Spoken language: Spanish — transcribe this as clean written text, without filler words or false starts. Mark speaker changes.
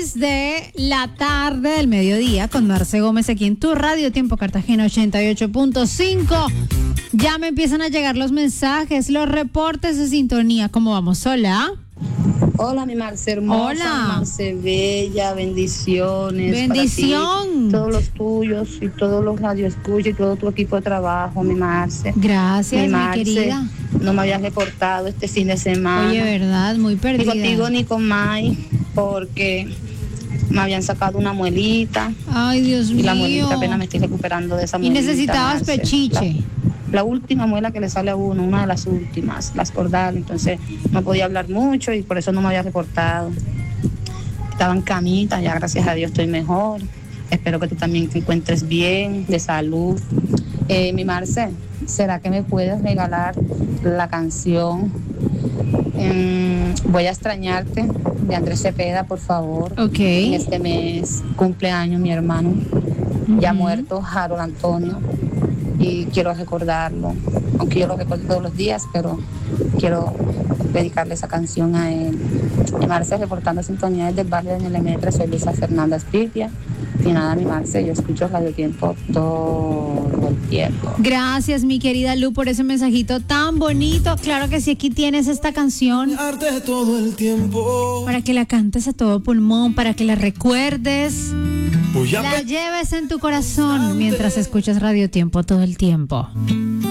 Speaker 1: De la tarde del mediodía con Marce Gómez aquí en tu Radio Tiempo Cartagena 88.5. Ya me empiezan a llegar los mensajes, los reportes de sintonía. ¿Cómo vamos? Hola.
Speaker 2: Hola, mi Marce hermosa.
Speaker 1: Hola.
Speaker 2: Marce bella, bendiciones.
Speaker 1: Bendición.
Speaker 2: Para ti, todos los tuyos y todos los radioescuchas y todo tu equipo de trabajo, mi Marce.
Speaker 1: Gracias, mi
Speaker 2: Marce,
Speaker 1: querida.
Speaker 2: No me habías reportado este fin de semana.
Speaker 1: Oye, verdad, muy perdida.
Speaker 2: Ni contigo ni con Mai, porque me habían sacado una muelita.
Speaker 1: Ay, Dios mío.
Speaker 2: Y la muelita apenas me estoy recuperando de esa
Speaker 1: Y
Speaker 2: muelita.
Speaker 1: necesitabas
Speaker 2: Marce.
Speaker 1: pechiche.
Speaker 2: La última muela que le sale a uno, una de las últimas, las cordales, entonces no podía hablar mucho y por eso no me había reportado. Estaba en camita, ya gracias a Dios estoy mejor. Espero que tú también te encuentres bien, de salud. Mi Marce, ¿será que me puedes regalar la canción Voy a extrañarte de Andrés Cepeda, por favor?
Speaker 1: Ok.
Speaker 2: En este mes cumpleaños mi hermano, ya muerto, Harold Antonio, y quiero recordarlo, aunque yo lo recuerdo todos los días, pero quiero dedicarle esa canción a él. Mi Marce, reportando sintonía desde el barrio de Nelemetre, soy Luisa Fernanda Espipia. Y nada, mi Marce, yo escucho Radio Tiempo todo el tiempo.
Speaker 1: Gracias, mi querida Lu, por ese mensajito tan bonito. Claro que sí, aquí tienes esta canción
Speaker 3: todo el tiempo.
Speaker 1: para que la cantes a todo pulmón, para que la recuerdes, la lleves en tu corazón mientras escuchas Radio Tiempo todo el tiempo.